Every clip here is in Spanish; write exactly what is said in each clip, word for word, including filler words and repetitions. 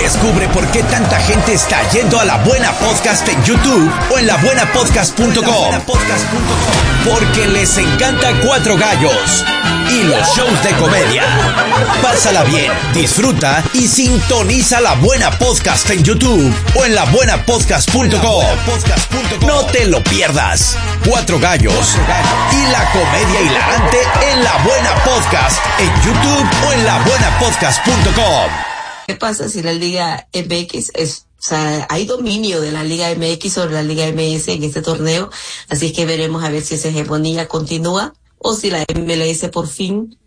Descubre por qué tanta gente está yendo a La Buena Podcast en YouTube o en la buena podcast punto com. Porque les encanta Cuatro Gallos y los shows de comedia. Pásala bien, disfruta y sintoniza La Buena Podcast en YouTube o en la buena podcast punto com. No te lo pierdas. Cuatro Gallos y la comedia hilarante en La Buena Podcast en YouTube o en la buena podcast punto com. ¿Qué pasa si la Liga M X es, o sea, hay dominio de la Liga M X sobre la Liga M S en este torneo? Así que veremos a ver si esa hegemonía continúa o si la M L S por fin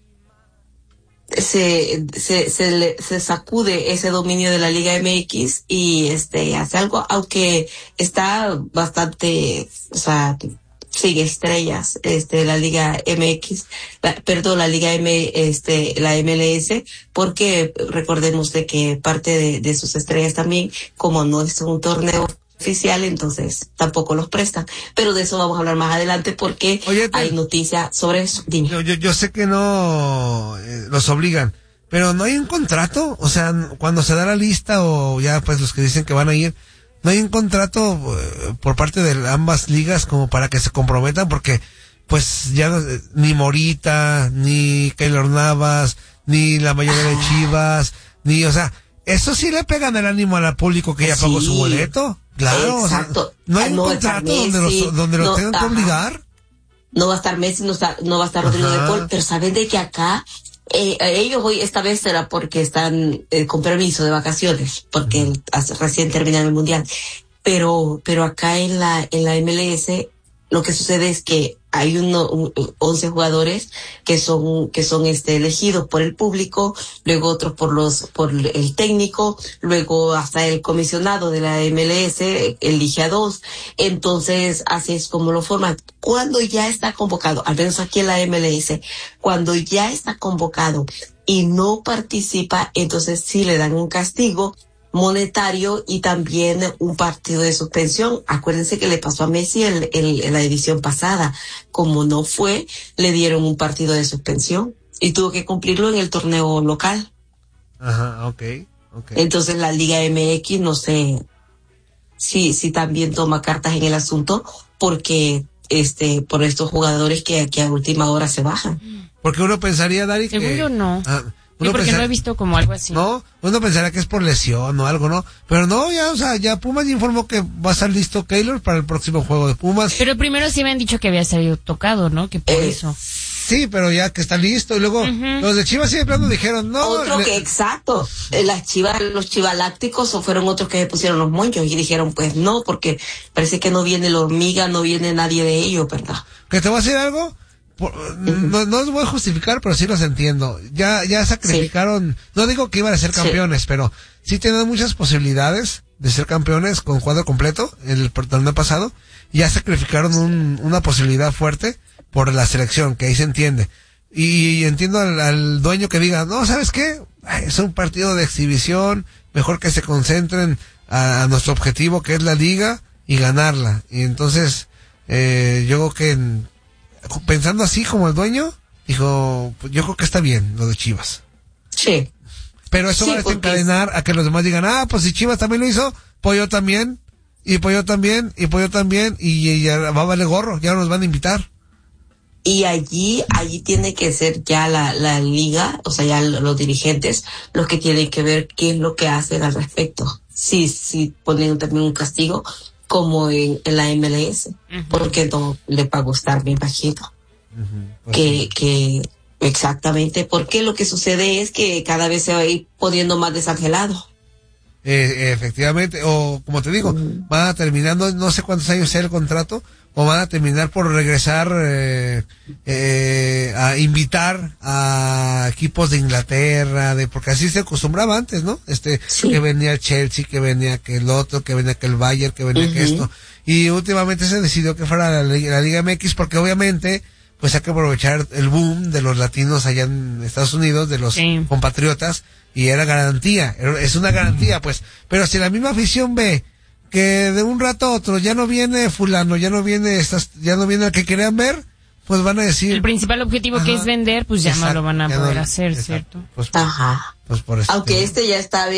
se, se, se, le, se sacude ese dominio de la Liga M X y este, hace algo, aunque está bastante, o sea, sigue estrellas, este, la Liga M X, la, perdón, la Liga M, este, la M L S, porque recordemos de que parte de, de sus estrellas también, como no es un torneo oficial, entonces tampoco los prestan. Pero de eso vamos a hablar más adelante porque Oye, te, hay noticias sobre eso. Dime. Yo, yo, yo sé que no eh, los obligan, pero no hay un contrato, o sea, cuando se da la lista o ya pues los que dicen que van a ir, no hay un contrato eh, por parte de ambas ligas como para que se comprometan, porque pues ya eh, ni Morita, ni Keylor Navas, ni la mayoría de Chivas, ni, o sea, eso sí le pegan el ánimo al público que ya sí pagó su boleto. Claro, exacto. O sea, no hay no un contrato Messi, donde los, donde los no, tengan que obligar. No va a estar Messi, no, está, no va a estar Rodrigo de Paul, pero saben de que acá Eh, ellos hoy, esta vez será porque están eh, con permiso de vacaciones, porque uh-huh. hace, recién terminaron el mundial. Pero, pero acá en la, en la M L S, lo que sucede es que hay uno, un, once jugadores que son, que son este, elegidos por el público, luego otros por los, por el técnico, luego hasta el comisionado de la M L S elige a dos. Entonces, así es como lo forman. Cuando ya está convocado, al menos aquí en la M L S, cuando ya está convocado y no participa, entonces sí le dan un castigo monetario y también un partido de suspensión. Acuérdense que le pasó a Messi en, en, en la edición pasada. Como no fue, le dieron un partido de suspensión y tuvo que cumplirlo en el torneo local. Ajá, okay, okay. Entonces la Liga M X no sé si, si también toma cartas en el asunto porque este por estos jugadores que, que a última hora se bajan. Porque uno pensaría, Dari, que... Seguro no. Ah, sí, porque pensar, no he visto como algo así. No, uno pensaría que es por lesión o algo, ¿no? Pero no, ya, o sea, ya Pumas ya informó que va a estar listo Keylor para el próximo juego de Pumas. Pero primero sí me han dicho que había salido tocado, ¿no? Que por eh, eso. Sí, pero ya que está listo. Y luego, uh-huh. los de Chivas sí de plano dijeron, no. Otro le... que, exacto. Las Chivas, los chivalácticos o fueron otros que se pusieron los moños y dijeron, pues no, porque parece que no viene la hormiga, no viene nadie de ellos, ¿verdad? ¿Que te voy a decir algo? Por, no, no los voy a justificar, pero sí los entiendo. Ya, ya sacrificaron, sí. No digo que iban a ser campeones, sí. Pero sí tienen muchas posibilidades de ser campeones con cuadro completo en el torneo pasado. Ya sacrificaron un, una posibilidad fuerte por la selección, que ahí se entiende. Y, y entiendo al, al dueño que diga, no, ¿sabes qué? Ay, es un partido de exhibición, mejor que se concentren a, a nuestro objetivo, que es la liga, y ganarla. Y entonces, eh, yo creo que en, pensando así como el dueño, dijo, pues yo creo que está bien lo de Chivas. Sí. Pero eso sí, va a desencadenar a que los demás digan, ah, pues si Chivas también lo hizo, pues yo también, y pues yo también, y pues yo también, y, y ya va a valer gorro, ya nos van a invitar. Y allí, allí tiene que ser ya la, la liga, o sea, ya los dirigentes, los que tienen que ver qué es lo que hacen al respecto. Sí, sí, ponen también un castigo, como en, en la M L S, uh-huh. Porque no le va a gustar, me imagino. Uh-huh. Pues que, sí. que, exactamente, porque lo que sucede es que cada vez se va a ir poniendo más desangelado. Eh, efectivamente, o como te digo, uh-huh. Van a terminar, no, no sé cuántos años sea el contrato, o van a terminar por regresar eh, eh, a invitar a equipos de Inglaterra, de porque así se acostumbraba antes, ¿no? Este, sí. Que venía el Chelsea, que venía que el otro, que venía que el Bayern, que venía uh-huh. que esto, y últimamente se decidió que fuera la, la Liga M X, porque obviamente pues hay que aprovechar el boom de los latinos allá en Estados Unidos, de los sí. compatriotas, y era garantía, es una garantía, pues, pero si la misma afición ve que de un rato a otro ya no viene fulano, ya no viene estas, ya no viene el que querían ver, pues van a decir... El principal objetivo ajá, que es vender, pues ya exacto, no lo van a poder no, hacer, exacto. ¿Cierto? Pues, ajá. Pues por eso. Aunque este ya está